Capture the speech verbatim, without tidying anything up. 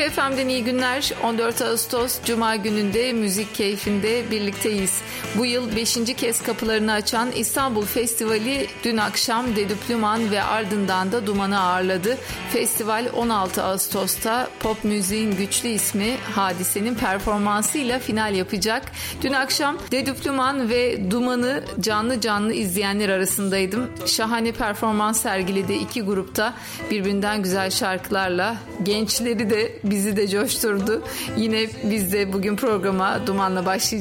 Full F M'den iyi günler. on dört Ağustos Cuma gününde müzik keyfinde birlikteyiz. Bu yıl beşinci kez kapılarını açan İstanbul Festivali dün akşam Dedüplüman ve ardından da Duman'ı ağırladı. Festival on altı Ağustos'ta pop müziğin güçlü ismi Hadise'nin performansıyla final yapacak. Dün akşam Dedüplüman ve Duman'ı canlı canlı izleyenler arasındaydım. Şahane performans sergiledi iki grupta birbirinden güzel şarkılarla. Gençleri de bizi de coşturdu. Yine biz de bugün programa Duman'la başlayacağız.